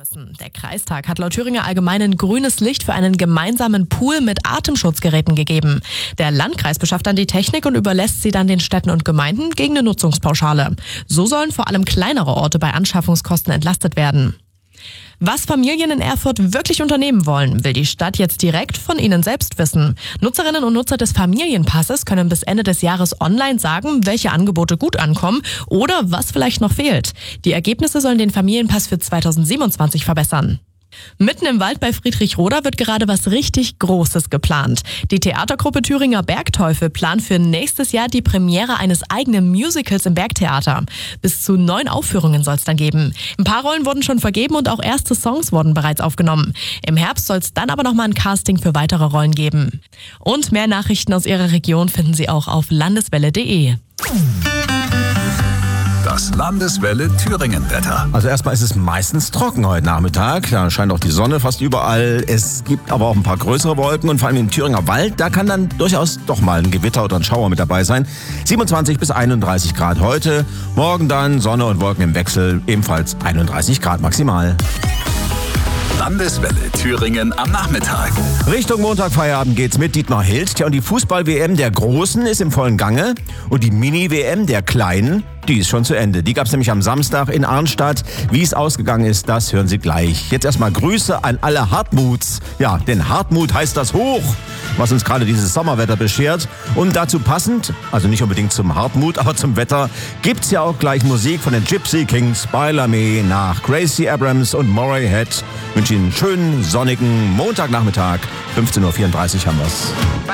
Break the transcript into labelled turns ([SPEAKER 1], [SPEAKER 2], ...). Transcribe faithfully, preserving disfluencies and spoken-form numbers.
[SPEAKER 1] wissen. Der Kreistag hat laut Thüringer Allgemeinen grünes Licht für einen gemeinsamen Pool mit Atemschutzgeräten gegeben. Der Landkreis beschafft dann die Technik und überlässt sie dann den Städten und Gemeinden gegen eine Nutzungspauschale. So sollen vor allem kleinere Orte bei Anschaffungskosten entlastet werden. Was Familien in Erfurt wirklich unternehmen wollen, will die Stadt jetzt direkt von ihnen selbst wissen. Nutzerinnen und Nutzer des Familienpasses können bis Ende des Jahres online sagen, welche Angebote gut ankommen oder was vielleicht noch fehlt. Die Ergebnisse sollen den Familienpass für zweitausendsiebenundzwanzig verbessern. Mitten im Wald bei Friedrichroda wird gerade was richtig Großes geplant. Die Theatergruppe Thüringer Bergteufel plant für nächstes Jahr die Premiere eines eigenen Musicals im Bergtheater. Bis zu neun Aufführungen soll es dann geben. Ein paar Rollen wurden schon vergeben und auch erste Songs wurden bereits aufgenommen. Im Herbst soll es dann aber nochmal ein Casting für weitere Rollen geben. Und mehr Nachrichten aus Ihrer Region finden Sie auch auf landeswelle punkt de.
[SPEAKER 2] Das Landeswelle Thüringen-Wetter.
[SPEAKER 3] Also erstmal ist es meistens trocken heute Nachmittag. Da scheint auch die Sonne fast überall. Es gibt aber auch ein paar größere Wolken und vor allem im Thüringer Wald, da kann dann durchaus doch mal ein Gewitter oder ein Schauer mit dabei sein. siebenundzwanzig bis einunddreißig Grad heute. Morgen dann Sonne und Wolken im Wechsel, ebenfalls einunddreißig Grad maximal.
[SPEAKER 2] Landeswelle Thüringen am Nachmittag.
[SPEAKER 3] Richtung Montag-Feierabend geht's mit Dietmar Hild. Tja, und die Fußball-W M der Großen ist im vollen Gange. Und die Mini-W M der Kleinen, die ist schon zu Ende. Die gab's nämlich am Samstag in Arnstadt. Wie es ausgegangen ist, das hören Sie gleich. Jetzt erstmal Grüße an alle Hartmuts. Ja, denn Hartmut heißt das hoch, was uns gerade dieses Sommerwetter beschert. Und dazu passend, also nicht unbedingt zum Hartmut, aber zum Wetter, gibt's ja auch gleich Musik von den Gypsy Kings bei Lamy nach Gracie Abrams und Moray Head. Ich wünsche Ihnen einen schönen, sonnigen Montagnachmittag. fünfzehn Uhr vierunddreißig haben wir's.